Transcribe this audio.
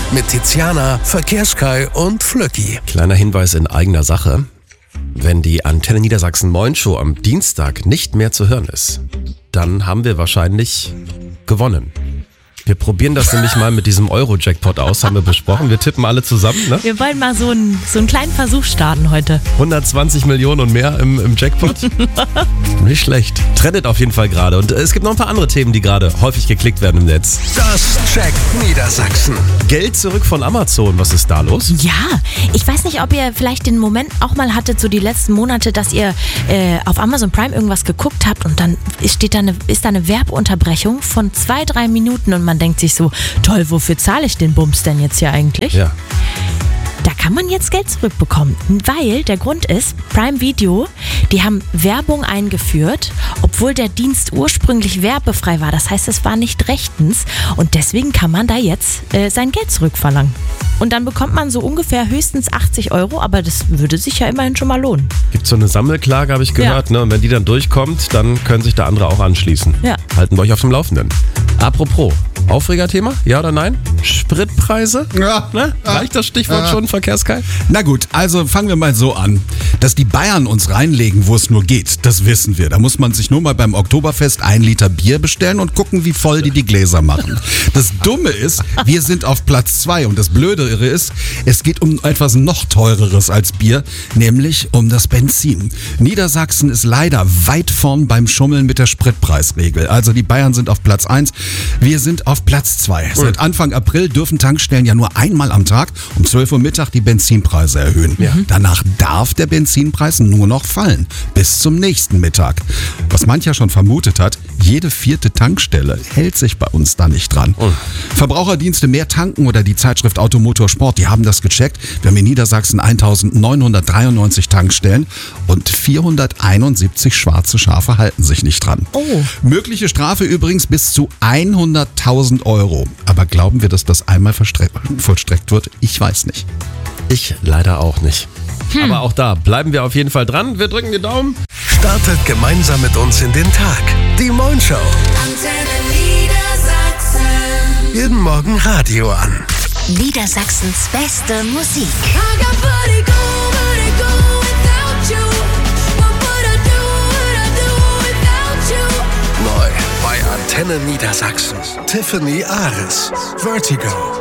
Mit Tiziana, Verkehrskai und Flöcki. Kleiner Hinweis in eigener Sache. Wenn die Antenne Niedersachsen Moin Show am Dienstag nicht mehr zu hören ist, dann haben wir wahrscheinlich gewonnen. Wir probieren das nämlich mal mit diesem Euro-Jackpot aus, haben wir besprochen. Wir tippen alle zusammen, ne? Wir wollen mal so einen kleinen Versuch starten heute. 120 Millionen und mehr im Jackpot. Nicht schlecht. Trendet auf jeden Fall gerade. Und es gibt noch ein paar andere Themen, die gerade häufig geklickt werden im Netz. Das checkt Niedersachsen. Geld zurück von Amazon. Was ist da los? Ja, ich weiß nicht, ob ihr vielleicht den Moment auch mal hattet, so die letzten Monate, dass ihr auf Amazon Prime irgendwas geguckt habt und dann ist da eine Werbeunterbrechung von 2-3 Minuten und man denkt sich so, toll, wofür zahle ich den Bums denn jetzt hier eigentlich? Ja. Da kann man jetzt Geld zurückbekommen, weil der Grund ist, Prime Video, die haben Werbung eingeführt, obwohl der Dienst ursprünglich werbefrei war. Das heißt, es war nicht rechtens und deswegen kann man da jetzt sein Geld zurückverlangen. Und dann bekommt man so ungefähr höchstens 80 €, aber das würde sich ja immerhin schon mal lohnen. Gibt so eine Sammelklage, habe ich gehört, Ja. ne? Und wenn die dann durchkommt, dann können sich da andere auch anschließen. Ja. Halten wir euch auf dem Laufenden. Apropos, Aufregerthema? Ja oder nein? Spritpreise? Ja. Ne? Reicht das Stichwort schon, Verkehrskai? Na gut, also fangen wir mal so an. Dass die Bayern uns reinlegen, wo es nur geht, das wissen wir. Da muss man sich nur mal beim Oktoberfest 1 Liter Bier bestellen und gucken, wie voll die Gläser machen. Das Dumme ist, wir sind auf Platz 2 und das Blödere ist, es geht um etwas noch teureres als Bier, nämlich um das Benzin. Niedersachsen ist leider weit vorn beim Schummeln mit der Spritpreisregel. Also die Bayern sind auf Platz 1, wir sind auf Platz 2. Seit Anfang April dürfen Tankstellen ja nur einmal am Tag um 12 Uhr Mittag die Benzinpreise erhöhen. Ja. Danach darf der Benzinpreis nur noch fallen, bis zum nächsten Mittag. Was mancher schon vermutet hat, jede 4. Tankstelle hält sich bei uns da nicht dran. Verbraucherdienste Mehr tanken oder die Zeitschrift Automotor Sport, die haben das gecheckt. Wir haben in Niedersachsen 1993 Tankstellen und 471 schwarze Schafe halten sich nicht dran. Oh. Mögliche Strafe übrigens bis zu 100.000 €. Aber glauben wir, dass das einmal vollstreckt wird? Ich weiß nicht. Ich leider auch nicht. Aber auch da bleiben wir auf jeden Fall dran. Wir drücken die Daumen. Startet gemeinsam mit uns in den Tag. Die Moin Show. Antenne Niedersachsen. Jeden Morgen Radio an. Niedersachsens beste Musik. Neu bei Antenne Niedersachsen. Tiffany Ares. Vertigo.